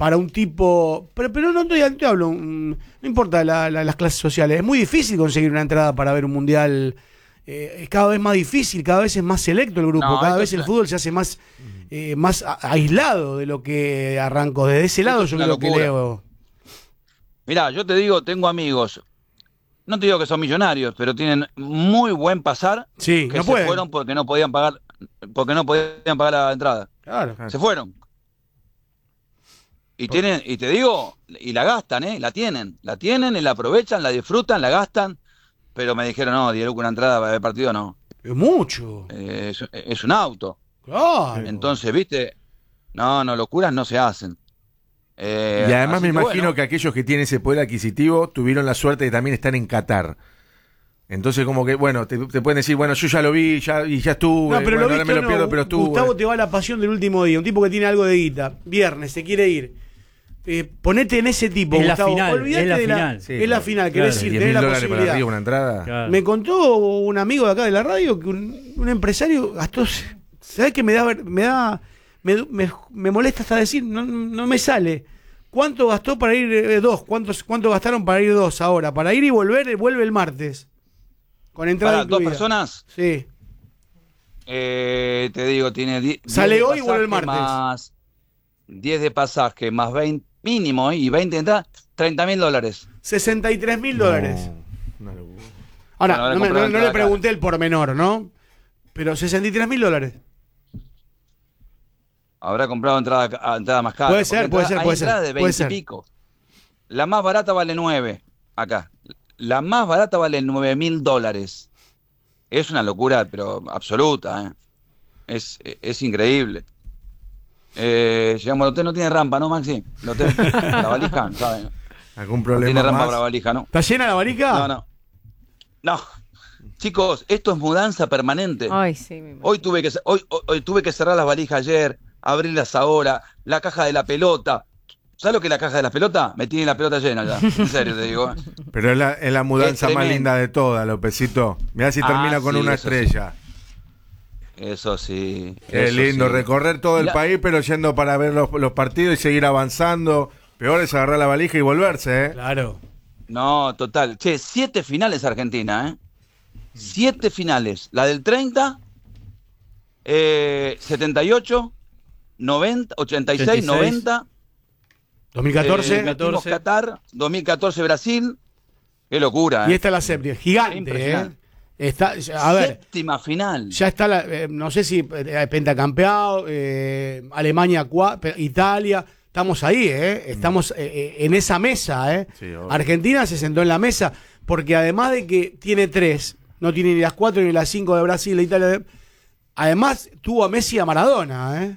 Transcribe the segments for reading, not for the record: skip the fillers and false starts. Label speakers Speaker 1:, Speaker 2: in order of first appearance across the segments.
Speaker 1: para un tipo... Pero no te hablo, no importa las clases sociales, es muy difícil conseguir una entrada para ver un mundial. Es cada vez más difícil, cada vez es más selecto el grupo, cada vez el fútbol se hace más aislado de lo que arrancó. Desde ese lado yo creo que leo.
Speaker 2: Mirá, yo te digo, tengo amigos, no te digo que son millonarios, pero tienen muy buen pasar,
Speaker 1: sí,
Speaker 2: que
Speaker 1: no
Speaker 2: se fueron porque no podían pagar la entrada.
Speaker 1: Claro.
Speaker 2: Se fueron. Y te digo, y la gastan, la tienen y la aprovechan, la disfrutan, la gastan, pero me dijeron, no, 10 lucas una entrada para el partido, no.
Speaker 1: Es mucho.
Speaker 2: Es un auto.
Speaker 1: Claro.
Speaker 2: Entonces, viste, no, locuras no se hacen.
Speaker 3: Y además me imagino que aquellos que tienen ese poder adquisitivo tuvieron la suerte de también estar en Qatar. Entonces como que, bueno, te pueden decir, bueno, yo ya lo vi ya estuve,
Speaker 1: no, pero
Speaker 3: bueno, ahora me lo pierdo, pero estuve.
Speaker 1: Gustavo, te va la pasión del último día, un tipo que tiene algo de guita, viernes, se quiere ir. Ponete en ese tipo,
Speaker 4: es
Speaker 1: Gustavo.
Speaker 4: Olvídate de la final.
Speaker 1: Es la final, querés decir, tenés la posibilidad.
Speaker 3: Para arriba, una entrada.
Speaker 1: Claro. Me contó un amigo de acá de la radio que un empresario gastó, ¿sabés qué me molesta hasta decir? No me sale. ¿Cuánto gastó para ir dos? ¿Cuánto gastaron para ir dos ahora? Para ir y volver, vuelve el martes. Con entrada incluida.
Speaker 2: ¿2 personas?
Speaker 1: Sí.
Speaker 2: Te digo, tiene 10.
Speaker 1: Sale hoy y vuelve el martes.
Speaker 2: Más 10 de pasaje, más 20 mínimo, y 20 de entrada, $30.000.
Speaker 1: $63.000. Ahora, no le pregunté el pormenor, ¿no? Pero $63.000.
Speaker 2: Habrá comprado entrada más cara.
Speaker 1: Puede ser.
Speaker 2: Entrada de 20 y pico. La más barata vale 9 acá. La más barata vale $9.000. Es una locura, pero absoluta. Es increíble. Llegamos al hotel, no tiene rampa, ¿no, Maxi? El hotel, la valija, ¿sabes?
Speaker 3: ¿Algún problema?
Speaker 2: No tiene rampa
Speaker 3: más?
Speaker 2: para la valija, ¿no?
Speaker 1: ¿Está llena la valija?
Speaker 2: No. Chicos, esto es mudanza permanente.
Speaker 5: Ay, sí,
Speaker 2: hoy tuve que cerrar las valijas ayer, abrirlas ahora, la caja de la pelota. ¿Sabes lo que es la caja de la pelota? Me tiene la pelota llena ya, en serio te digo.
Speaker 3: Pero es la mudanza más linda de todas, Lopecito. Mirá si termina con una estrella.
Speaker 2: Eso sí.
Speaker 3: Qué lindo, recorrer todo el país, pero yendo para ver los partidos y seguir avanzando. Peor es agarrar la valija y volverse, ¿eh?
Speaker 1: Claro.
Speaker 2: No, total. 7 finales Argentina, ¿eh? 7 finales. La del 30, 78, 90, 86, 90.
Speaker 1: 2014.
Speaker 2: Qatar, 2014 Brasil. Qué locura, ¿eh?
Speaker 1: Y esta es la séptima. Gigante, ¿eh? Está, a ver,
Speaker 2: séptima final.
Speaker 1: Ya está, no sé si pentacampeado, Alemania, Italia. Estamos ahí, estamos en esa mesa. Sí, Argentina se sentó en la mesa, porque además de que tiene 3, no tiene ni las 4 ni las 5 de Brasil e Italia. Además, tuvo a Messi y a Maradona.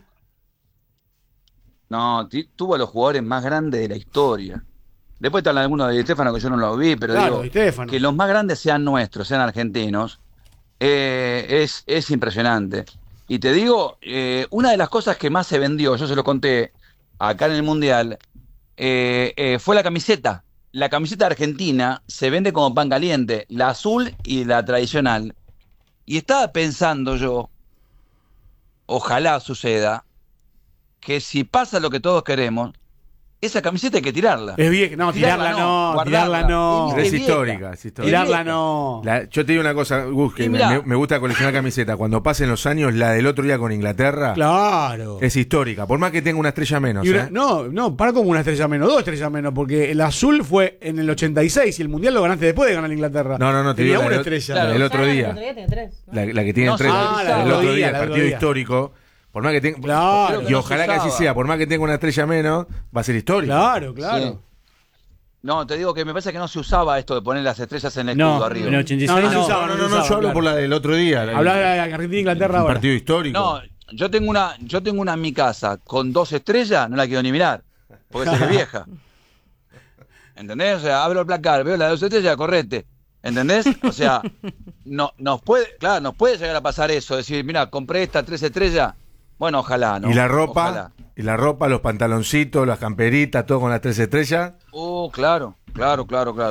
Speaker 2: No, tuvo a los jugadores más grandes de la historia. Después están algunos de Di Stéfano que yo no los vi, pero claro, digo, que los más grandes sean nuestros, sean argentinos, es impresionante. Y te digo, una de las cosas que más se vendió, yo se lo conté acá en el Mundial, fue la camiseta. La camiseta argentina se vende como pan caliente, la azul y la tradicional. Y estaba pensando yo, ojalá suceda, que si pasa lo que todos queremos, esa camiseta hay que tirarla.
Speaker 1: Es vieja, no, tirarla no.
Speaker 3: Es histórica.
Speaker 1: Tirarla no.
Speaker 3: Yo te digo una cosa, Gus, que me gusta coleccionar camisetas. Cuando pasen los años, la del otro día con Inglaterra,
Speaker 1: claro,
Speaker 3: es histórica, por más que tenga una estrella menos.
Speaker 1: No, para como una estrella menos, 2 estrellas menos, porque el azul fue en el 86 y el Mundial lo ganaste después de ganar Inglaterra.
Speaker 3: No,
Speaker 1: tenía una estrella.
Speaker 3: La del otro día.
Speaker 5: El otro día tiene 3, ¿no?
Speaker 3: La que tiene 3. El otro día, el partido histórico. Por más que tenga,
Speaker 1: claro,
Speaker 3: y ojalá que así sea, por más que tenga una estrella menos, va a ser histórico.
Speaker 1: Claro.
Speaker 2: Sí. No, te digo que me parece que no se usaba esto de poner las estrellas en el escudo arriba.
Speaker 4: En el 86
Speaker 1: no se usaba,
Speaker 3: yo hablo por la del otro día.
Speaker 1: Hablaba de Argentina-Inglaterra ahora.
Speaker 3: Un partido histórico.
Speaker 2: No, yo tengo una en mi casa con 2 estrellas, no la quiero ni mirar, porque se ve vieja. ¿Entendés? O sea, abro el placar, veo las 2 estrellas, correte. ¿Entendés? O sea, nos puede llegar a pasar eso, decir, mira, compré esta 3 estrellas. Bueno, ojalá, ¿no?
Speaker 3: ¿Y la ropa?
Speaker 2: Ojalá.
Speaker 3: ¿Y la ropa, los pantaloncitos, las camperitas, todo con las 3 estrellas?
Speaker 2: Claro.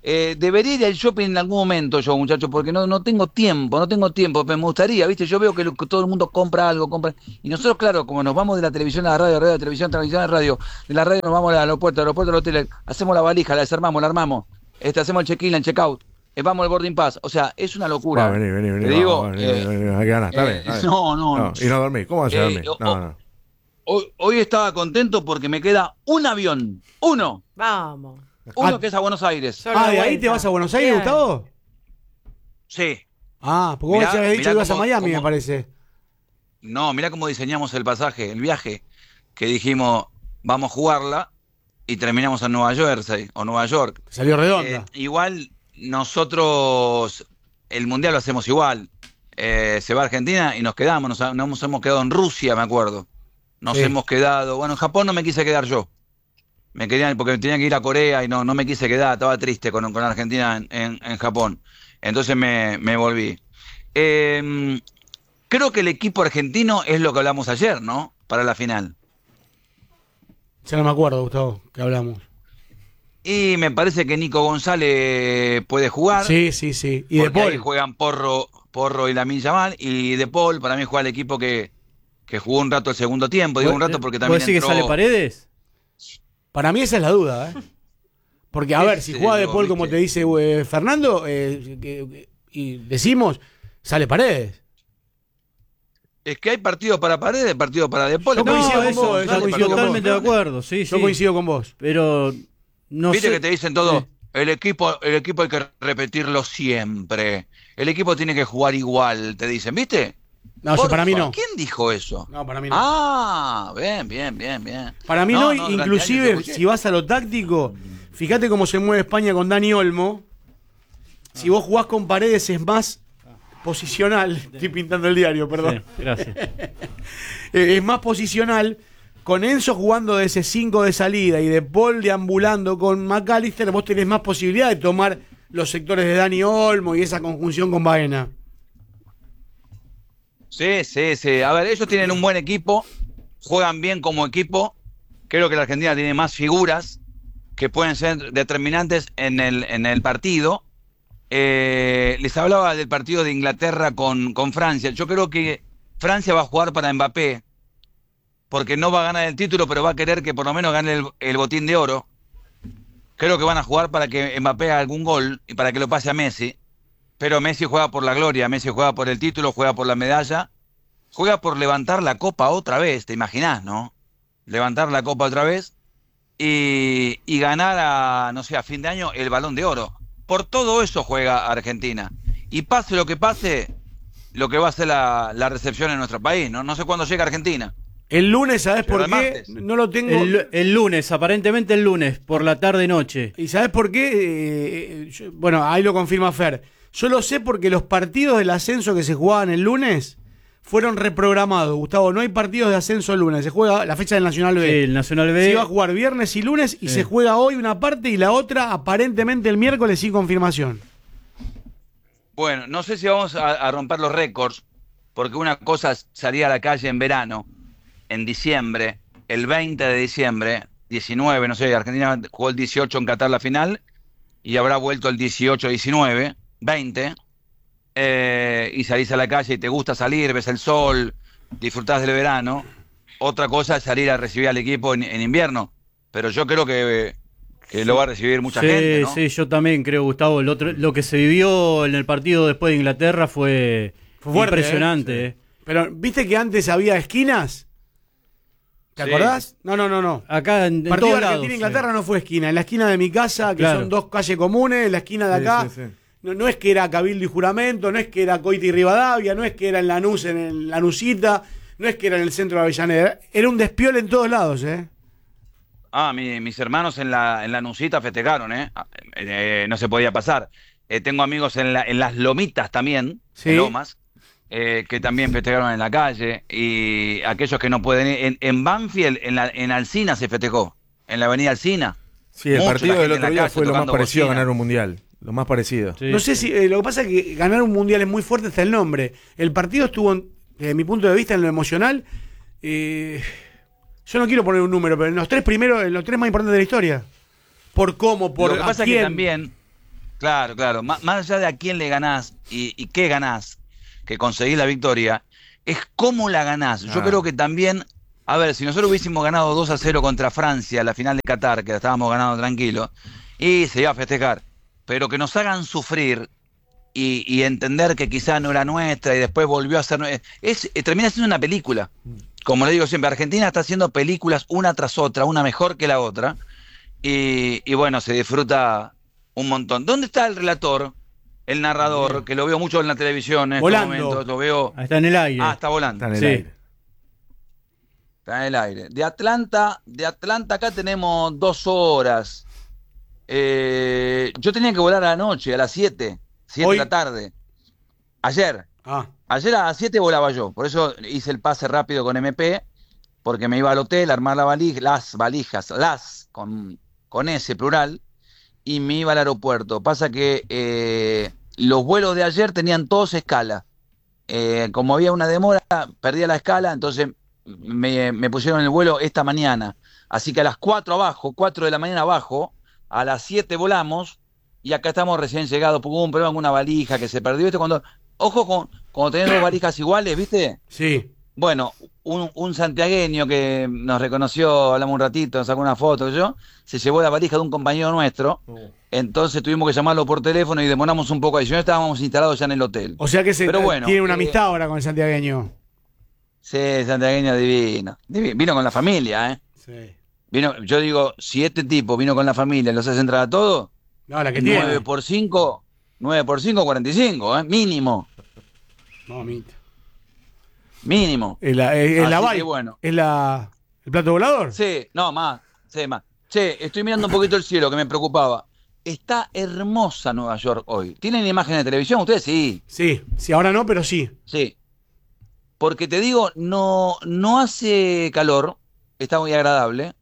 Speaker 2: Debería ir al shopping en algún momento yo, muchachos, porque no tengo tiempo, pero me gustaría, ¿viste? Yo veo que todo el mundo compra algo, y nosotros, claro, como nos vamos de la televisión a la radio, de la televisión a la radio, de la radio nos vamos al aeropuerto al hotel, hacemos la valija, la desarmamos, la armamos, hacemos el check-in, el check-out, vamos al boarding pass, o sea, es una locura.
Speaker 3: Vení.
Speaker 2: Te digo,
Speaker 3: hay que ganar, está bien.
Speaker 2: No.
Speaker 3: Y no dormí, ¿cómo vas a dormir? No.
Speaker 2: Hoy estaba contento porque me queda un avión, uno.
Speaker 4: Vamos.
Speaker 2: Uno que es a Buenos Aires.
Speaker 1: ¿De ahí te vas a Buenos Aires, Gustavo?
Speaker 2: Sí.
Speaker 1: Porque vos ya habías dicho que ibas a Miami, me parece.
Speaker 2: No, mirá cómo diseñamos el pasaje, el viaje, que dijimos, vamos a jugarla, y terminamos en Nueva Jersey, o Nueva York.
Speaker 1: Salió redonda.
Speaker 2: Igual, nosotros, el Mundial lo hacemos igual. Se va a Argentina y nos quedamos, nos hemos quedado en Rusia, me acuerdo. Nos hemos quedado, bueno, en Japón no me quise quedar yo. Me querían porque tenía que ir a Corea y no me quise quedar, estaba triste con Argentina en Japón. Entonces me volví. Creo que el equipo argentino es lo que hablamos ayer, ¿no? Para la final.
Speaker 1: Ya no me acuerdo, Gustavo, que hablamos.
Speaker 2: Y me parece que Nico González puede jugar.
Speaker 1: Sí. Y De Paul.
Speaker 2: Ahí juegan Porro y Lamine Yamal. Y De Paul, para mí, juega el equipo que jugó un rato el segundo tiempo. Digo un rato porque también
Speaker 5: ¿Vos decís que sale Paredes?
Speaker 1: Para mí esa es la duda, Porque, a ver, si juega De Paul, como te dice Fernando, y decimos, sale Paredes.
Speaker 2: Es que hay partidos para Paredes, partidos para De Paul.
Speaker 1: Yo coincido con vos.
Speaker 5: Estoy totalmente de acuerdo, sí.
Speaker 1: Yo coincido con vos.
Speaker 5: Pero no
Speaker 2: ¿Viste
Speaker 5: sé.
Speaker 2: que te dicen todo? Sí. El equipo hay que repetirlo siempre. El equipo tiene que jugar igual, te dicen, ¿viste?
Speaker 1: No, para mí no.
Speaker 2: ¿Quién dijo eso?
Speaker 1: No, para mí no.
Speaker 2: Bien.
Speaker 1: Para mí no inclusive si vas a lo táctico, fíjate cómo se mueve España con Dani Olmo. Si vos jugás con Paredes es más posicional. Estoy pintando el diario, perdón.
Speaker 5: Sí, gracias.
Speaker 1: Es más posicional. Con Enzo jugando de ese 5 de salida y De Paul deambulando con McAllister, vos tenés más posibilidad de tomar los sectores de Dani Olmo y esa conjunción con Baena.
Speaker 2: Sí. A ver, ellos tienen un buen equipo, juegan bien como equipo. Creo que la Argentina tiene más figuras que pueden ser determinantes en el partido. Les hablaba del partido de Inglaterra con Francia. Yo creo que Francia va a jugar para Mbappé, porque no va a ganar el título, pero va a querer que por lo menos gane el botín de oro. Creo que van a jugar para que Mbappé haga algún gol y para que lo pase a Messi. Pero Messi juega por la gloria, Messi juega por el título, juega por la medalla, juega por levantar la copa otra vez, ¿te imaginás, no? Levantar la copa otra vez y ganar a fin de año el Balón de Oro. Por todo eso juega Argentina. Y pase lo que pase, lo que va a ser la recepción en nuestro país, ¿no? No sé cuándo llega Argentina.
Speaker 1: El lunes, ¿sabes por qué? No lo tengo.
Speaker 5: El lunes, aparentemente el lunes, por la tarde-noche.
Speaker 1: ¿Y sabes por qué? Bueno, ahí lo confirma Fer. Yo lo sé porque los partidos del ascenso que se jugaban el lunes fueron reprogramados, Gustavo. No hay partidos de ascenso el lunes. Se juega la fecha del Nacional B.
Speaker 5: Sí, el Nacional B.
Speaker 1: Se iba a jugar viernes y lunes y se juega hoy una parte y la otra aparentemente el miércoles sin confirmación.
Speaker 2: Bueno, no sé si vamos a romper los récords, porque una cosa es salir a la calle en verano, en diciembre, el 20 de diciembre, 19, no sé, Argentina jugó el 18 en Qatar la final y habrá vuelto el 18-19. 20, y salís a la calle y te gusta salir, ves el sol, disfrutás del verano. Otra cosa es salir a recibir al equipo en invierno, pero yo creo que lo va a recibir mucha gente, ¿no?
Speaker 5: Sí, yo también creo, Gustavo. Lo que se vivió en el partido después de Inglaterra fue fuerte, impresionante.
Speaker 1: Sí. Pero, ¿viste que antes había esquinas? ¿Te acordás? No.
Speaker 5: Acá en
Speaker 1: partido
Speaker 5: todos lados.
Speaker 1: Argentina-Inglaterra no fue esquina. En la esquina de mi casa, que son dos calles comunes, en la esquina de acá... Sí. No es que era Cabildo y Juramento, no es que era Coita y Rivadavia, no es que era en Lanús, en Lanusita, no es que era en el centro de Avellaneda, era un despiole en todos lados,
Speaker 2: Mis hermanos en la Lanusita festejaron, no se podía pasar. Tengo amigos en las Lomitas también, ¿sí? En Lomas, que también festejaron en la calle, y aquellos que no pueden ir, en Banfield, en Alsina se festejó, en la avenida Alsina.
Speaker 3: Sí, el partido del otro día fue lo más parecido a ganar un mundial. Lo más parecido.
Speaker 1: Sí. No sé si lo que pasa es que ganar un mundial es muy fuerte hasta el nombre. El partido estuvo, desde mi punto de vista, en lo emocional. Yo no quiero poner un número, pero en los tres más importantes de la historia. Por cómo, por
Speaker 2: lo que pasa
Speaker 1: quién.
Speaker 2: Es que también Claro. Más allá de a quién le ganás y qué ganás, que conseguís la victoria, es cómo la ganás. Yo creo que también, a ver, si nosotros hubiésemos ganado 2-0 contra Francia, la final de Qatar, que la estábamos ganando tranquilo, y se iba a festejar, pero que nos hagan sufrir y entender que quizá no era nuestra y después volvió a ser termina siendo una película. Como le digo siempre, Argentina está haciendo películas una tras otra, una mejor que la otra, y bueno, se disfruta un montón. ¿Dónde está el relator, el narrador, que lo veo mucho en la televisión en estos momentos? Lo veo...
Speaker 5: Está en el aire.
Speaker 2: Está volando.
Speaker 3: Está en el aire.
Speaker 2: Está en el aire. De Atlanta acá tenemos 2 horas. Yo tenía que volar a la noche, a las 7 de la tarde. Ayer. Ayer a las 7 volaba yo. Por eso hice el pase rápido con MP, porque me iba al hotel a armar las valijas, con S plural, y me iba al aeropuerto. Pasa que los vuelos de ayer tenían todos escala. Como había una demora, perdía la escala, entonces me pusieron el vuelo esta mañana. Así que a las 4 de la mañana abajo, a las 7 volamos, y acá estamos recién llegados, porque hubo un problema con una valija que se perdió. ¿Viste? Ojo cuando tenés 2 valijas iguales, ¿viste?
Speaker 1: Sí.
Speaker 2: Bueno, un santiagueño que nos reconoció, hablamos un ratito, nos sacó una foto, se llevó la valija de un compañero nuestro, entonces tuvimos que llamarlo por teléfono y demoramos un poco ahí. Si no, estábamos instalados ya en el hotel.
Speaker 1: O sea que tiene una amistad ahora con el santiagueño.
Speaker 2: Sí, el santiagueño divino. Vino con la familia, ¿eh?
Speaker 1: Sí.
Speaker 2: Yo digo, si este tipo vino con la familia y los hace entrar a todos,
Speaker 1: no, la que tiene.
Speaker 2: 9 por 5, 45, ¿eh? Mínimo.
Speaker 1: No, mito.
Speaker 2: Mínimo.
Speaker 1: ¿Es la vibe?
Speaker 2: Bueno.
Speaker 1: ¿Es el plato volador?
Speaker 2: Sí, más. Che, estoy mirando un poquito el cielo, que me preocupaba. Está hermosa Nueva York hoy. ¿Tienen imágenes de televisión ustedes? Sí.
Speaker 1: Sí, ahora no, pero sí.
Speaker 2: Sí. Porque te digo, no hace calor, está muy agradable.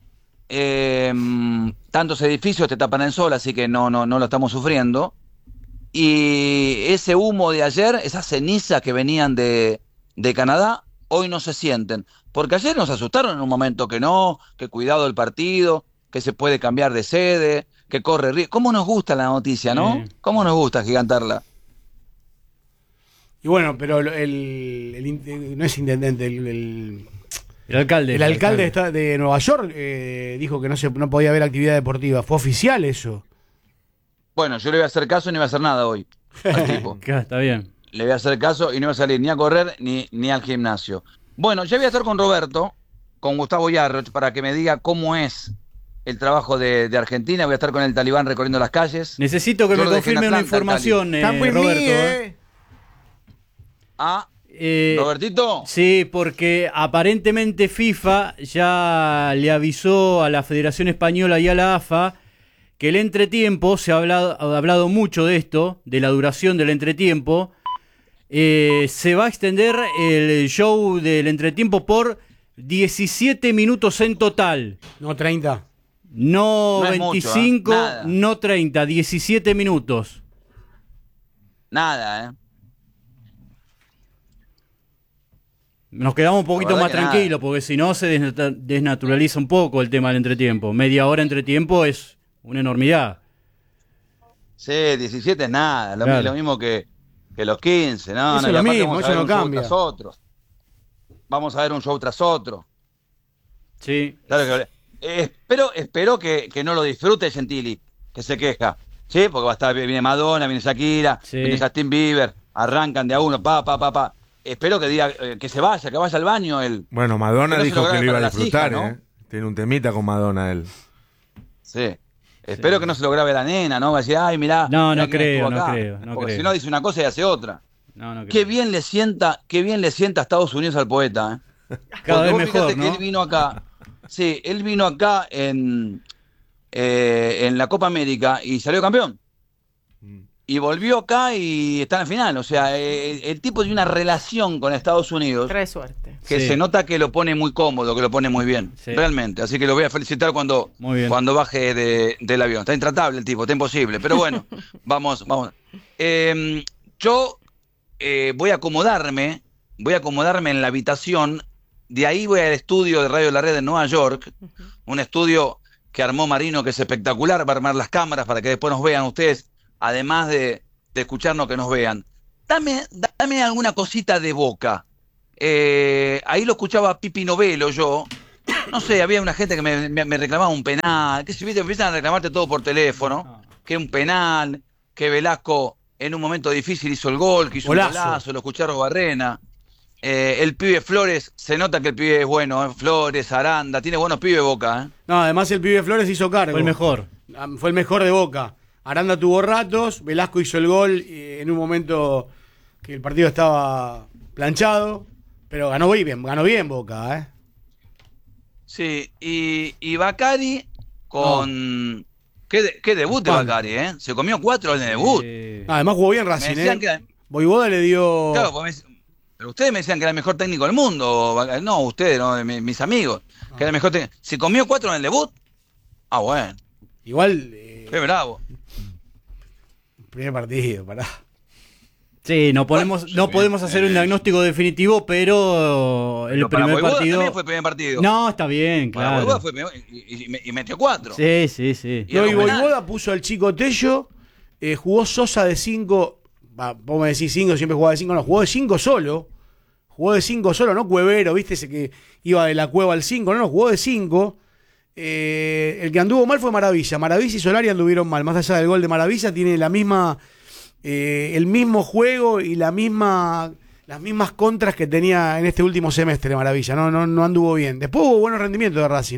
Speaker 2: Tantos edificios te tapan el sol, así que no lo estamos sufriendo. Y ese humo de ayer, esas cenizas que venían de Canadá, hoy no se sienten. Porque ayer nos asustaron en un momento que cuidado el partido, que se puede cambiar de sede, que corre riesgo. ¿Cómo nos gusta la noticia, no? ¿Cómo nos gusta gigantarla?
Speaker 1: Y bueno, pero no es intendente, el
Speaker 5: alcalde.
Speaker 1: El alcalde de Nueva York dijo que no podía haber actividad deportiva. ¿Fue oficial eso?
Speaker 2: Bueno, yo le voy a hacer caso y no voy a hacer nada hoy al tipo.
Speaker 5: Está bien.
Speaker 2: Le voy a hacer caso y no voy a salir ni a correr ni al gimnasio. Bueno, ya voy a estar con Roberto, con Gustavo Yarroch, para que me diga cómo es el trabajo de Argentina. Voy a estar con el Talibán recorriendo las calles.
Speaker 5: Necesito que me confirme una información, Roberto.
Speaker 2: ¿Robertito?
Speaker 5: Sí, porque aparentemente FIFA ya le avisó a la Federación Española y a la AFA que el entretiempo, se ha hablado mucho de esto, de la duración del entretiempo, se va a extender el show del entretiempo por 17 minutos en total.
Speaker 1: No 30.
Speaker 5: No 25, mucho, no 30, 17 minutos.
Speaker 2: Nada,
Speaker 5: Nos quedamos un poquito más tranquilos, porque si no se desnaturaliza un poco el tema del entretiempo. Media hora entretiempo es una enormidad.
Speaker 2: Sí, 17 es nada, lo mismo que los 15, ¿no?
Speaker 1: Eso es lo mismo, eso no cambia.
Speaker 2: Vamos a ver un show tras otro.
Speaker 5: Sí.
Speaker 2: Claro que espero que no lo disfrute Gentili, que se queja. Sí, porque viene Madonna, viene Shakira, viene Justin Bieber, arrancan de a uno, pa. Espero que diga que se vaya, que vaya al baño él.
Speaker 3: Bueno, Madonna dijo que lo iba a disfrutar, hijas, ¿no? Tiene un temita con Madonna él.
Speaker 2: Sí. Espero que no se lo grabe la nena, ¿no? Va a decir, ay, mirá.
Speaker 5: No creo.
Speaker 2: Porque si no dice una cosa y hace otra.
Speaker 5: No creo.
Speaker 2: Qué bien le sienta a Estados Unidos al poeta,
Speaker 5: Cada vez mejor, ¿no?
Speaker 2: Él vino acá. Sí, él vino acá en la Copa América y salió campeón. Y volvió acá y está en la final. O sea, el tipo tiene una relación con Estados Unidos.
Speaker 4: Trae suerte.
Speaker 2: Que se nota que lo pone muy cómodo, que lo pone muy bien. Sí. Realmente. Así que lo voy a felicitar cuando baje del avión. Está intratable el tipo, está imposible. Pero bueno, vamos. Yo voy a acomodarme en la habitación. De ahí voy al estudio de Radio La Red en Nueva York. Un estudio que armó Marino, que es espectacular. Va a armar las cámaras para que después nos vean ustedes además de escucharnos, que nos vean. Dame alguna cosita de Boca. Ahí lo escuchaba Pipi Novelo yo. No sé, había una gente que me reclamaba un penal, que si viste, empiezan a reclamarte todo por teléfono, que un penal, que Velasco en un momento difícil hizo el gol, que hizo un golazo, lo escucharon Barrena. El pibe Flores, se nota que el pibe es bueno, Flores, Aranda, tiene buenos pibes Boca.
Speaker 1: No, además el pibe Flores hizo cargo.
Speaker 5: Fue el mejor.
Speaker 1: Fue el mejor de Boca. Aranda tuvo ratos, Velasco hizo el gol en un momento que el partido estaba planchado, pero ganó bien Boca, ¿eh?
Speaker 2: Sí, y Bacari con... No. ¿Qué debut de Bacari, eh? Se comió 4 en el debut.
Speaker 1: Además jugó bien Racing, Voivoda le dio...
Speaker 2: Claro, pero ustedes me decían que era el mejor técnico del mundo. No, ustedes, no, mis amigos. Que era el mejor técnico. ¿Se comió 4 en el debut? Ah, bueno.
Speaker 1: Igual...
Speaker 2: Qué bravo.
Speaker 1: Primer partido, pará.
Speaker 5: Sí, no podemos hacer un diagnóstico definitivo, pero el primer partido...
Speaker 2: también fue el primer partido.
Speaker 5: No, está bien, claro.
Speaker 2: Fue y metió 4.
Speaker 5: Sí.
Speaker 1: Y Voivoda puso al chico Tello, jugó Sosa de 5, vos me decís 5, siempre jugaba de 5, no, jugó de 5 solo. Jugó de 5 solo, no Cuevero, viste, ese que iba de la cueva al 5, no, jugó de 5. El que anduvo mal fue Maravilla. Maravilla y Solari anduvieron mal. Más allá del gol de Maravilla, tiene la misma... el mismo juego y las mismas contras que tenía en este último semestre, Maravilla. No anduvo bien. Después hubo buenos rendimientos de Racing,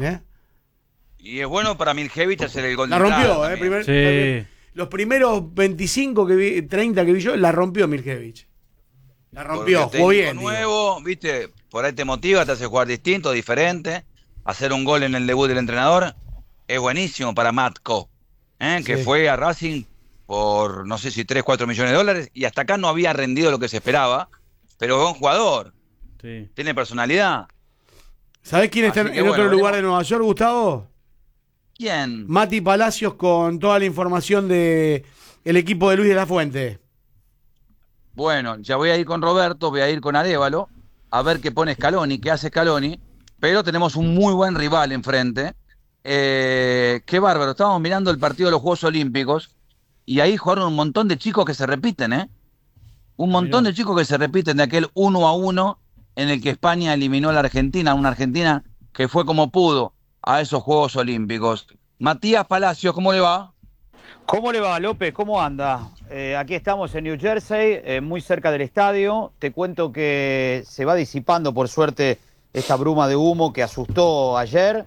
Speaker 2: Y es bueno para Miljevic hacer el gol.
Speaker 1: La rompió, los primeros 25 30 que vi yo, la rompió Miljevic. La rompió, jugó bien.
Speaker 2: Nuevo, viste, por ahí te motiva, te hace jugar distinto, diferente. Hacer un gol en el debut del entrenador es buenísimo para Matko, que fue a Racing por no sé si 3, 4 millones de dólares y hasta acá no había rendido lo que se esperaba, pero es un jugador, tiene personalidad.
Speaker 1: ¿Sabés quién está en otro lugar de Nueva York, Gustavo?
Speaker 2: ¿Quién?
Speaker 1: Mati Palacios con toda la información de el equipo de Luis de la Fuente.
Speaker 2: Bueno, ya voy a ir con Roberto, voy a ir con Arévalo, a ver qué pone Scaloni, qué hace Scaloni, pero tenemos un muy buen rival enfrente. Qué bárbaro, estábamos mirando el partido de los Juegos Olímpicos y ahí jugaron un montón de chicos que se repiten, un montón de chicos que se repiten de aquel 1-1 en el que España eliminó a la Argentina, una Argentina que fue como pudo a esos Juegos Olímpicos. Matías Palacios, ¿cómo le va?
Speaker 4: ¿Cómo le va, López? ¿Cómo anda? Aquí estamos en New Jersey, muy cerca del estadio. Te cuento que se va disipando, por suerte, esta bruma de humo que asustó ayer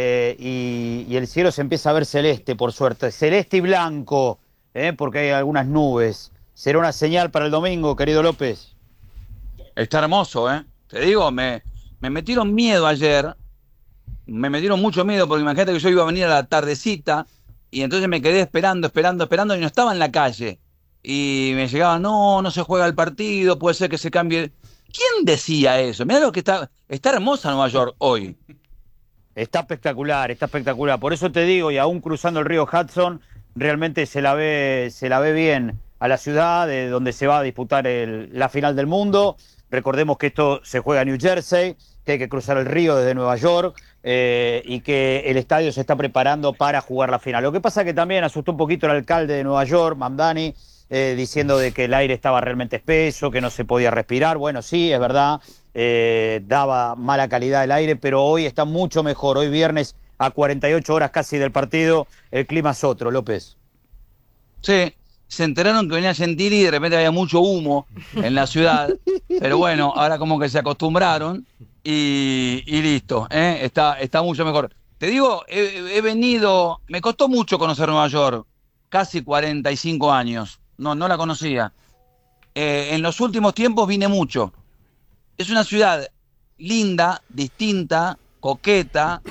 Speaker 4: y el cielo se empieza a ver celeste, por suerte. Celeste y blanco, porque hay algunas nubes. ¿Será una señal para el domingo, querido López?
Speaker 2: Está hermoso, Te digo, me metieron miedo ayer. Me metieron mucho miedo porque imagínate que yo iba a venir a la tardecita y entonces me quedé esperando y no estaba en la calle. Y me llegaban, no se juega el partido, puede ser que se cambie. ¿Quién decía eso? Mirá lo que está hermosa Nueva York hoy.
Speaker 4: Está espectacular. Por eso te digo, y aún cruzando el río Hudson, realmente se la ve bien a la ciudad de donde se va a disputar la final del mundo. Recordemos que esto se juega en New Jersey, que hay que cruzar el río desde Nueva York y que el estadio se está preparando para jugar la final. Lo que pasa que también asustó un poquito el alcalde de Nueva York, Mamdani, diciendo de que el aire estaba realmente espeso, que no se podía respirar. Bueno, sí, es verdad, daba mala calidad el aire, pero hoy está mucho mejor. Hoy viernes, a 48 horas casi del partido, el clima es otro, López.
Speaker 2: Sí, se enteraron que venía Gentili y de repente había mucho humo en la ciudad, pero bueno, ahora como que se acostumbraron y listo, está mucho mejor. Te digo, he venido, me costó mucho conocer Nueva York, casi 45 años. No la conocía. En los últimos tiempos vine mucho. Es una ciudad linda, distinta, coqueta,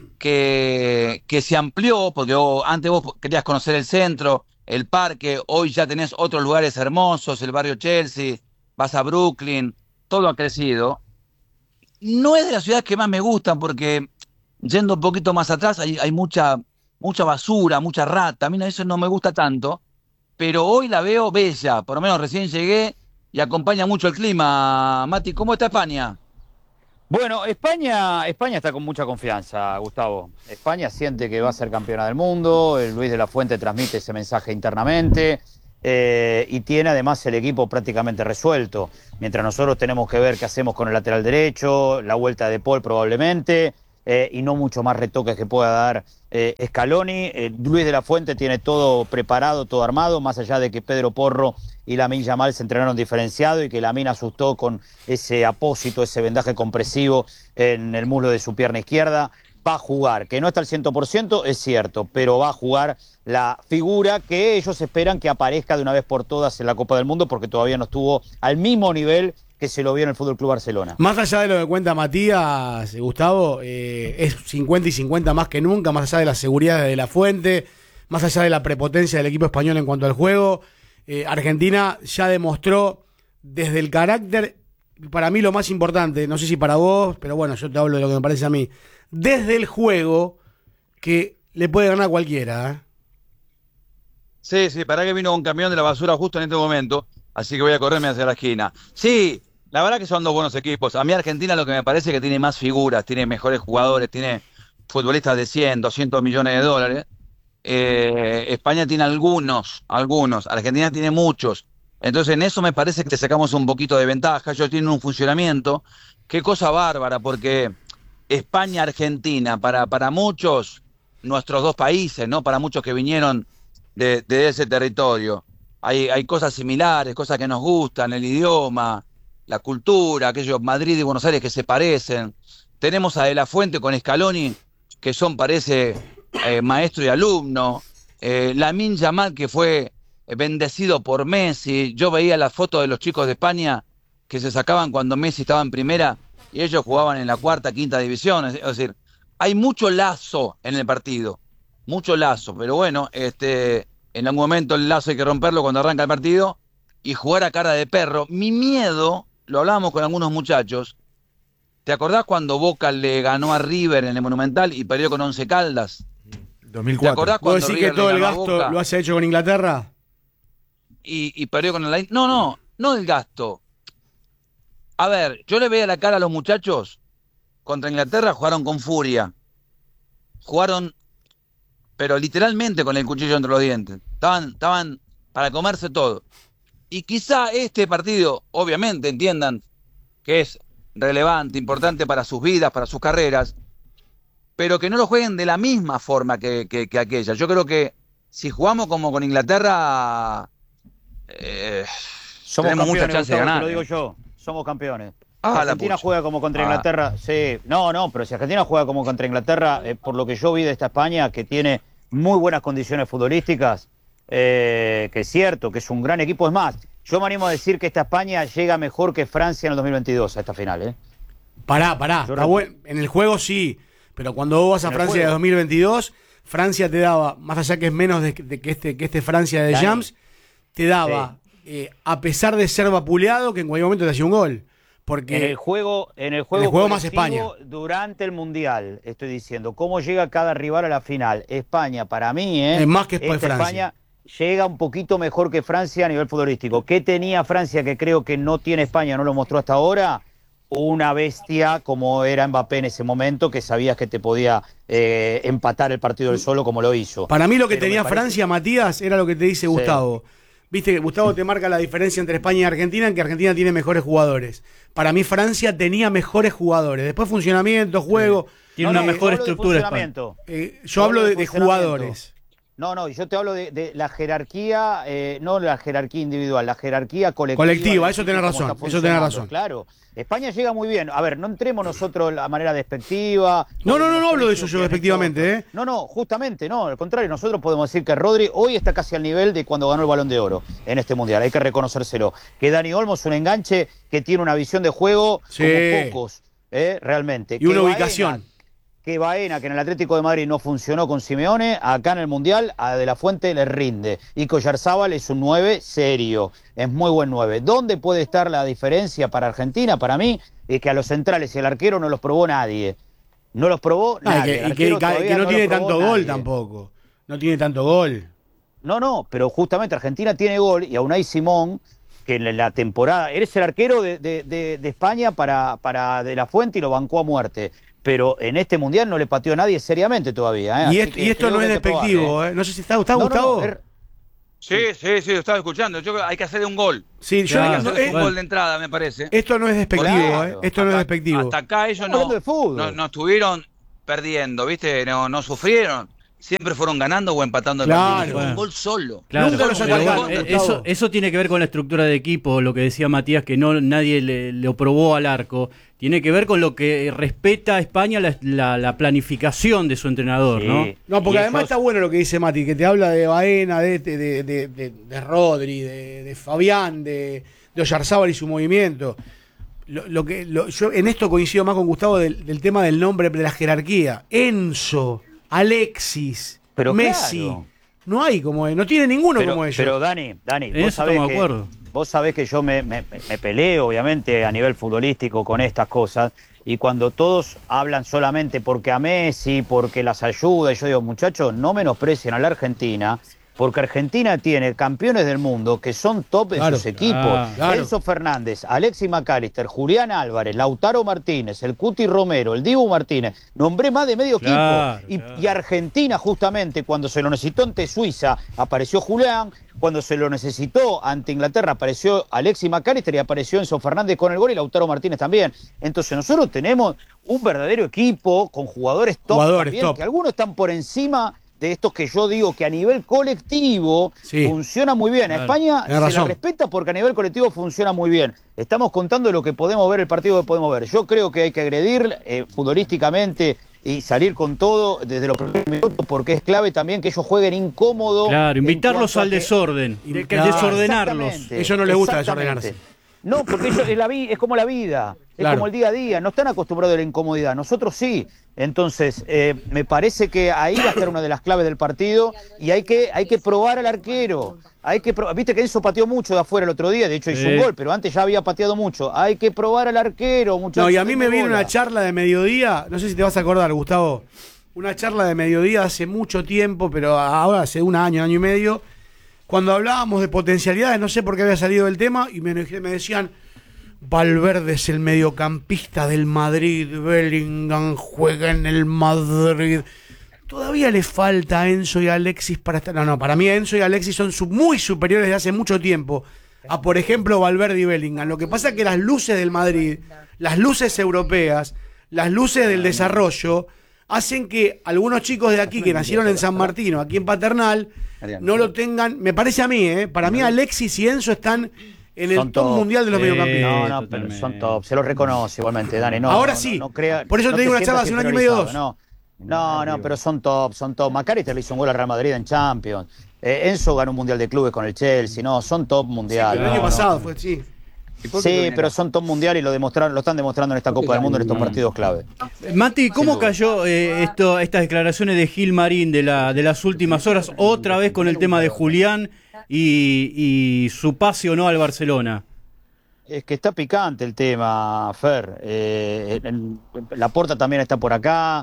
Speaker 2: que se amplió, porque antes vos querías conocer el centro, el parque, hoy ya tenés otros lugares hermosos, el barrio Chelsea, vas a Brooklyn, todo ha crecido. No es de las ciudades que más me gustan, porque yendo un poquito más atrás hay mucha basura, mucha rata, a mí eso no me gusta tanto. Pero hoy la veo bella, por lo menos recién llegué y acompaña mucho el clima. Mati, ¿cómo está España?
Speaker 4: Bueno, España está con mucha confianza, Gustavo. España siente que va a ser campeona del mundo, Luis de la Fuente transmite ese mensaje internamente y tiene además el equipo prácticamente resuelto. Mientras nosotros tenemos que ver qué hacemos con el lateral derecho, la vuelta de Paul probablemente, y no mucho más retoques que pueda dar Scaloni. Luis de la Fuente tiene todo preparado, todo armado, más allá de que Pedro Porro y Lamine Yamal se entrenaron diferenciado y que Lamine asustó con ese apósito, ese vendaje compresivo en el muslo de su pierna izquierda. Va a jugar, que no está al 100%, es cierto, pero va a jugar la figura que ellos esperan que aparezca de una vez por todas en la Copa del Mundo, porque todavía no estuvo al mismo nivel que se lo vio en el Fútbol Club Barcelona.
Speaker 1: Más allá de lo que cuenta Matías, Gustavo, es 50 y 50 más que nunca, más allá de la seguridad de la Fuente, más allá de la prepotencia del equipo español en cuanto al juego. Argentina ya demostró desde el carácter, para mí lo más importante, no sé si para vos, pero bueno, yo te hablo de lo que me parece a mí, desde el juego que le puede ganar a cualquiera.
Speaker 2: Sí, para que vino un camión de la basura justo en este momento, así que voy a correrme hacia la esquina. Sí, la verdad que son dos buenos equipos. A mí Argentina lo que me parece es que tiene más figuras, tiene mejores jugadores, tiene futbolistas de 100, 200 millones de dólares. España tiene algunos, Argentina tiene muchos, entonces en eso me parece que te sacamos un poquito de ventaja. Ellos tienen un funcionamiento, qué cosa bárbara, porque España, Argentina, para muchos, nuestros dos países, ¿no? Para muchos que vinieron de ese territorio, hay cosas similares, cosas que nos gustan, el idioma, la cultura, aquellos Madrid y Buenos Aires que se parecen. Tenemos a De la Fuente con Scaloni, que parece maestro y alumno, Lamine Yamal, que fue bendecido por Messi. Yo veía las fotos de los chicos de España que se sacaban cuando Messi estaba en primera y ellos jugaban en la cuarta, quinta división. Es decir, hay mucho lazo en el partido, mucho lazo, pero bueno, en algún momento el lazo hay que romperlo cuando arranca el partido y jugar a cara de perro. Mi miedo, lo hablábamos con algunos muchachos, ¿te acordás cuando Boca le ganó a River en el Monumental y perdió con 11 Caldas?
Speaker 3: 2004.
Speaker 1: ¿Te acordás cuando ¿Vos decís River que todo el gasto lo haya hecho con Inglaterra?
Speaker 2: Y perdió con el... No el gasto. A ver, yo le veía la cara a los muchachos. Contra Inglaterra jugaron con furia. Jugaron, pero literalmente con el cuchillo entre los dientes. Estaban para comerse todo. Y quizá este partido, obviamente, entiendan que es relevante, importante para sus vidas, para sus carreras, pero que no lo jueguen de la misma forma que aquella. Yo creo que si jugamos como con Inglaterra, tenemos mucha chance de ganar.
Speaker 4: Lo digo yo, somos campeones. Argentina juega como contra Inglaterra, sí. No, pero si Argentina juega como contra Inglaterra, por lo que yo vi de esta España, que tiene muy buenas condiciones futbolísticas, que es cierto, que es un gran equipo. Es más, yo me animo a decir que esta España llega mejor que Francia en el 2022 a esta final.
Speaker 1: Pará. En el juego sí, pero cuando vos vas a Francia de 2022, Francia te daba, más allá que es menos que este Francia de Jams, te daba, a pesar de ser vapuleado, que en cualquier momento te hacía un gol. Porque
Speaker 4: en el juego
Speaker 1: más España.
Speaker 4: Durante el Mundial, estoy diciendo, cómo llega cada rival a la final. España, para mí,
Speaker 1: es más que Francia.
Speaker 4: España llega un poquito mejor que Francia a nivel futbolístico. ¿Qué tenía Francia que creo que no tiene España, no lo mostró hasta ahora? Una bestia como era Mbappé en ese momento, que sabías que te podía empatar el partido del solo como lo hizo.
Speaker 1: Para mí lo que tenía Francia, Matías, era lo que te dice Gustavo. Viste que Gustavo te marca la diferencia entre España y Argentina, en que Argentina tiene mejores jugadores. Para mí Francia tenía mejores jugadores. Después funcionamiento, juego.
Speaker 5: Tiene una mejor estructura.
Speaker 1: Yo hablo de jugadores.
Speaker 4: No, yo te hablo de la jerarquía, no la jerarquía individual, la jerarquía colectiva.
Speaker 1: Colectiva, eso tenés razón,
Speaker 4: Claro, España llega muy bien. A ver, no entremos nosotros la manera despectiva.
Speaker 1: No hablo de eso yo despectivamente,
Speaker 4: No, justamente, no, al contrario, nosotros podemos decir que Rodri hoy está casi al nivel de cuando ganó el Balón de Oro en este Mundial, hay que reconocérselo. Que Dani Olmo es un enganche que tiene una visión de juego como pocos, realmente.
Speaker 1: Y una ubicación.
Speaker 4: Que Baena, que en el Atlético de Madrid no funcionó con Simeone, acá en el Mundial a De la Fuente le rinde. Y Collarzábal es un 9 serio, es muy buen 9. ¿Dónde puede estar la diferencia para Argentina? Para mí, es que a los centrales y al arquero no los probó nadie. No los probó nadie.
Speaker 1: Y que no tiene tanto gol tampoco. No tiene tanto gol.
Speaker 4: No, pero justamente Argentina tiene gol y a Unai Simón, que en la temporada, eres el arquero de España para De La Fuente y lo bancó a muerte. Pero en este Mundial no le pateó a nadie seriamente todavía.
Speaker 1: Y esto no es despectivo, ¿eh? No sé si está Gustavo.
Speaker 2: Sí, lo estaba escuchando. Yo creo que hay que hacer un gol.
Speaker 1: Sí,
Speaker 2: hay que hacer un gol de entrada, me parece.
Speaker 1: Esto no es despectivo, Esto no es despectivo.
Speaker 2: Hasta acá ellos no estuvieron perdiendo, ¿viste? No sufrieron. Siempre fueron ganando o empatando el partido. Un gol solo.
Speaker 5: Claro, nunca los sacaron. Eso tiene que ver con la estructura de equipo, lo que decía Matías, que nadie le probó al arco. Tiene que ver con lo que respeta a España la planificación de su entrenador, ¿no?
Speaker 1: No, porque además está bueno lo que dice Mati, que te habla de Baena, de Rodri, de Fabián, de Oyarzábal y su movimiento. Yo en esto coincido más con Gustavo del tema del nombre, de la jerarquía. Enzo, Alexis, pero Messi, claro. No hay como no tiene ninguno como ellos.
Speaker 4: Pero Dani, vos sabés que yo me peleo, obviamente, a nivel futbolístico con estas cosas, y cuando todos hablan solamente porque a Messi, porque las ayuda, y yo digo, muchachos, no menosprecien a la Argentina, porque Argentina tiene campeones del mundo que son top en sus equipos. Claro. Enzo Fernández, Alexis McAllister, Julián Álvarez, Lautaro Martínez, el Cuti Romero, el Dibu Martínez. Nombré más de medio equipo. Y Argentina, justamente, cuando se lo necesitó ante Suiza, apareció Julián. Cuando se lo necesitó ante Inglaterra, apareció Alexis McAllister y apareció Enzo Fernández con el gol y Lautaro Martínez también. Entonces nosotros tenemos un verdadero equipo con jugadores top también, que algunos están por encima de estos que yo digo que a nivel colectivo funciona muy bien. A España se la respeta porque a nivel colectivo funciona muy bien. Estamos contando lo que podemos ver, el partido que podemos ver. Yo creo que hay que agredir futbolísticamente y salir con todo desde los primeros minutos, porque es clave también que ellos jueguen incómodo.
Speaker 5: Claro, invitarlos al desorden, desordenarlos.
Speaker 1: A ellos no les gusta desordenarse.
Speaker 4: No, porque es como la vida, es como el día a día, no están acostumbrados a la incomodidad, nosotros sí. Entonces, me parece que ahí va a estar una de las claves del partido y hay que probar al arquero. Viste que Enzo pateó mucho de afuera el otro día, de hecho hizo un gol, pero antes ya había pateado mucho. Hay que probar al arquero, muchachos.
Speaker 1: No, y a mí me viene una charla de mediodía, no sé si te vas a acordar, Gustavo, una charla de mediodía hace mucho tiempo, pero ahora hace un año y medio, cuando hablábamos de potencialidades, no sé por qué había salido el tema, y me decían, Valverde es el mediocampista del Madrid, Bellingham juega en el Madrid. Todavía le falta a Enzo y a Alexis para estar... No, para mí Enzo y Alexis son muy superiores de hace mucho tiempo a, por ejemplo, Valverde y Bellingham. Lo que pasa es que las luces del Madrid, las luces europeas, las luces del desarrollo, hacen que algunos chicos de aquí que nacieron en San Martín o aquí en Paternal no lo tengan. Me parece a mí, para mí Alexis y Enzo están en el top mundial de los mediocampistas.
Speaker 4: No, pero son top, se los reconoce igualmente, Dani.
Speaker 1: Ahora sí, por eso te digo una charla hace un año y medio, 2.
Speaker 4: No, pero son top. McAllister le hizo un gol al Real Madrid en Champions. Enzo ganó un mundial de clubes con el Chelsea. No, son top mundial.
Speaker 1: Sí, el año pasado fue, sí.
Speaker 4: Sí, pero son top mundial y lo están demostrando en esta Copa del Mundo, en estos partidos clave.
Speaker 5: Mati, ¿cómo cayó estas declaraciones de Gilmarín de las últimas horas, otra vez con el tema de Julián y su pase o no al Barcelona?
Speaker 4: Es que está picante el tema, Fer. Laporta también está por acá,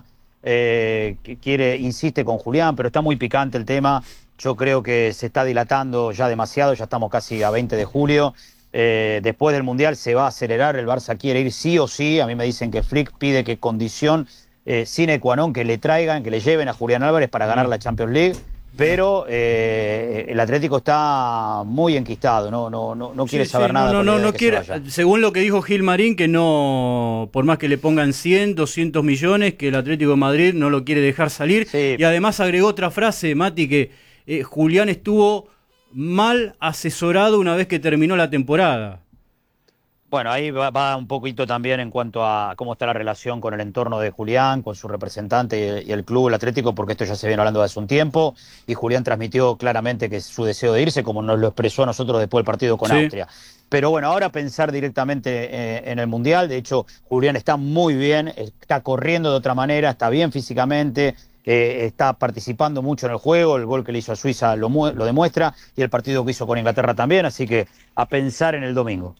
Speaker 4: insiste con Julián, pero está muy picante el tema. Yo creo que se está dilatando ya demasiado, ya estamos casi a 20 de julio. Después del Mundial se va a acelerar, el Barça quiere ir sí o sí. A mí me dicen que Flick pide que condición sine qua non que le lleven a Julián Álvarez para ganar la Champions League, pero el Atlético está muy enquistado, no quiere saber nada.
Speaker 5: No quiere, según lo que dijo Gilmarín, que no, por más que le pongan 100, 200 millones, que el Atlético de Madrid no lo quiere dejar salir. Y además agregó otra frase, Mati, que Julián estuvo mal asesorado una vez que terminó la temporada.
Speaker 4: Bueno, ahí va un poquito también en cuanto a cómo está la relación con el entorno de Julián, con su representante y el club, el Atlético, porque esto ya se viene hablando de hace un tiempo, y Julián transmitió claramente que es su deseo de irse, como nos lo expresó a nosotros después del partido con Austria. Pero bueno, ahora pensar directamente en el Mundial. De hecho, Julián está muy bien, está corriendo de otra manera, está bien físicamente, está participando mucho en el juego, el gol que le hizo a Suiza lo demuestra, y el partido que hizo con Inglaterra también, así que a pensar en el domingo.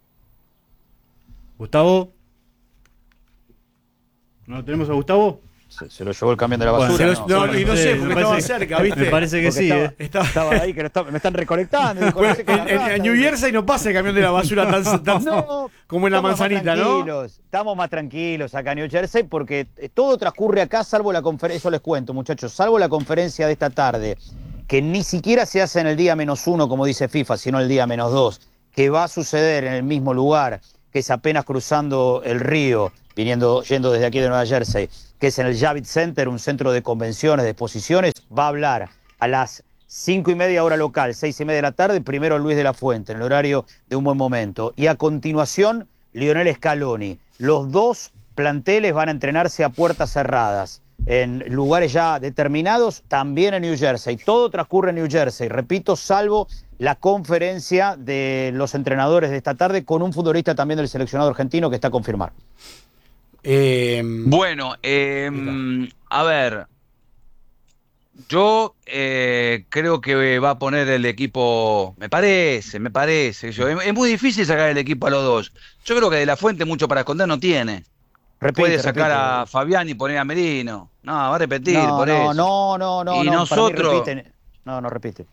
Speaker 5: Gustavo. ¿No tenemos a Gustavo?
Speaker 4: Se lo llevó el camión de la basura.
Speaker 1: Bueno, y no sé, porque estaba cerca, ¿viste?
Speaker 5: Me parece que sí.
Speaker 4: Estaba ahí, que me están recolectando.
Speaker 1: En New Jersey no pasa el camión de la basura tan como en la Manzanita, ¿no?
Speaker 4: Estamos más tranquilos acá en New Jersey porque todo transcurre acá, salvo la conferencia. Eso les cuento, muchachos, salvo la conferencia de esta tarde, que ni siquiera se hace en el día -1, como dice FIFA, sino el día -2, que va a suceder en el mismo lugar, que es apenas cruzando el río, yendo desde aquí de Nueva Jersey, que es en el Javits Center, un centro de convenciones, de exposiciones. Va a hablar a las 5:30 hora local, 6:30 de la tarde, primero Luis de la Fuente, en el horario de Un Buen Momento. Y a continuación, Lionel Scaloni. Los dos planteles van a entrenarse a puertas cerradas, en lugares ya determinados, también en New Jersey. Todo transcurre en New Jersey, repito, salvo la conferencia de los entrenadores de esta tarde con un futbolista también del seleccionado argentino que está a confirmar.
Speaker 2: Bueno, a ver, yo creo que va a poner el equipo, me parece. Es muy difícil sacar el equipo a los dos. Yo creo que De la Fuente mucho para esconder no tiene. Puede sacar a Fabián y poner a Merino. No, va a repetir por eso.
Speaker 4: No.
Speaker 2: Y nosotros...
Speaker 4: No repite.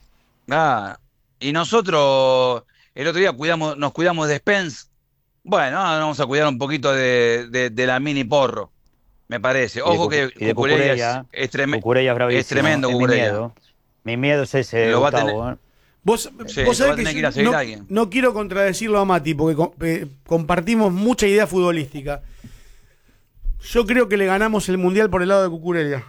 Speaker 2: Y nosotros el otro día nos cuidamos de Spence. Bueno, ahora vamos a cuidar un poquito de la Mini Porro, me parece. Ojo que
Speaker 4: Cucurella es
Speaker 2: tremendo. Cucurella.
Speaker 4: Mi miedo es ese, Gustavo.
Speaker 1: Vos sabés que no quiero contradecirlo a Mati, porque compartimos mucha idea futbolística. Yo creo que le ganamos el Mundial por el lado de Cucurella.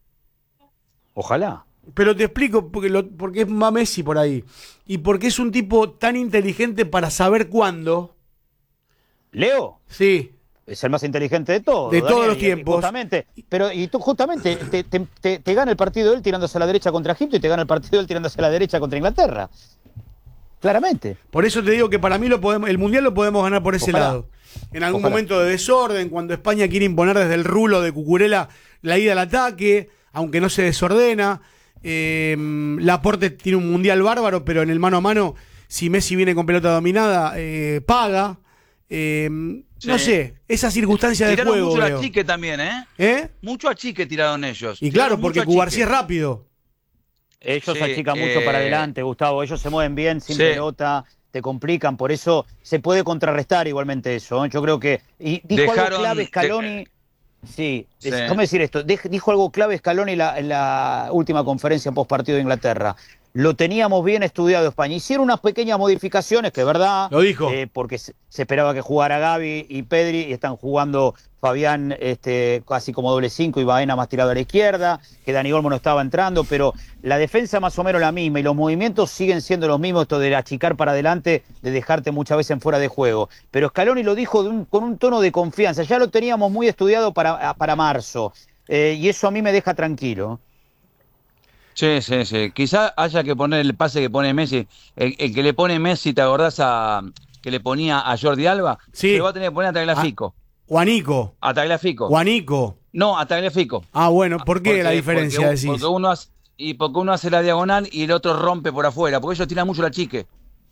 Speaker 4: Ojalá.
Speaker 1: Pero te explico, porque va Messi por ahí. Y porque es un tipo tan inteligente para saber cuándo.
Speaker 4: ¿Leo?
Speaker 1: Sí.
Speaker 4: Es el más inteligente de todos.
Speaker 1: De todos los tiempos.
Speaker 4: Justamente. Y tú justamente te gana el partido él tirándose a la derecha contra Egipto y te gana el partido él tirándose a la derecha contra Inglaterra. Claramente.
Speaker 1: Por eso te digo que para mí el Mundial lo podemos ganar por ese lado. En algún momento de desorden, cuando España quiere imponer desde el rulo de Cucurella la ida al ataque, aunque no se desordena. Laporte tiene un Mundial bárbaro, pero en el mano a mano, si Messi viene con pelota dominada, paga. No sé, esa circunstancia de juego.
Speaker 2: Tiraron mucho achique también, Mucho achique tiraron ellos.
Speaker 1: Y claro, porque Cubarsí es rápido.
Speaker 4: Ellos achican mucho para adelante, Gustavo. Ellos se mueven bien, sin pelota, te complican. Por eso se puede contrarrestar igualmente eso. Yo creo que... Y dijo algo clave Scaloni... Sí, déjame decir esto. Dijo algo clave Scaloni en la última conferencia postpartido de Inglaterra. Lo teníamos bien estudiado España. Hicieron unas pequeñas modificaciones, que es verdad.
Speaker 1: Lo dijo.
Speaker 4: Porque se esperaba que jugara Gavi y Pedri, y están jugando Fabián casi como doble 5 y Baena más tirado a la izquierda, que Dani Olmo no estaba entrando, pero la defensa más o menos la misma y los movimientos siguen siendo los mismos, esto de achicar para adelante, de dejarte muchas veces en fuera de juego. Pero Scaloni lo dijo con un tono de confianza. Ya lo teníamos muy estudiado para marzo, y eso a mí me deja tranquilo.
Speaker 2: Sí. Quizá haya que poner el pase que pone Messi. El que le pone Messi, ¿te acordás que le ponía a Jordi Alba?
Speaker 1: Sí.
Speaker 2: Le va a tener que poner a Tagliafico.
Speaker 1: Juanico.
Speaker 2: A Tagliafico.
Speaker 1: Juanico.
Speaker 2: No, a Tagliafico.
Speaker 1: Bueno, ¿por qué la diferencia decís?
Speaker 2: Porque uno hace la diagonal y el otro rompe por afuera. Porque ellos tiran mucho la chique.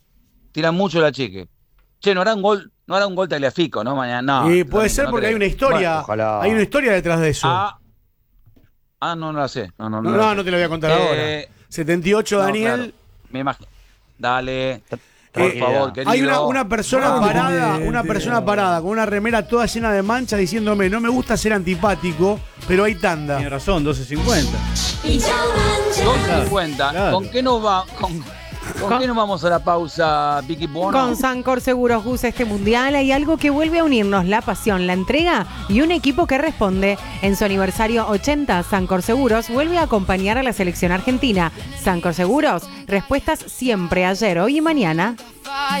Speaker 2: Che, no hará un gol Tagliafico, ¿no? Mañana. No.
Speaker 1: Y puede ser porque hay una historia. Bueno, hay una historia detrás de eso.
Speaker 2: No la sé.
Speaker 1: No te lo voy a contar ahora. 78, Daniel.
Speaker 2: Claro. Me imagino. Dale. Por favor, querido.
Speaker 1: Hay una persona parada con una remera toda llena de manchas diciéndome, no me gusta ser antipático, pero hay tanda.
Speaker 5: Tiene razón, 12.50.
Speaker 2: 12.50. Claro. ¿Con qué nos va? ¿Con qué nos vamos a la pausa, Vicky Bono?
Speaker 6: Con Sancor Seguros, Gus, este mundial hay algo que vuelve a unirnos, la pasión, la entrega y un equipo que responde. En su aniversario 80, Sancor Seguros vuelve a acompañar a la selección argentina. Sancor Seguros, respuestas siempre, ayer, hoy y mañana.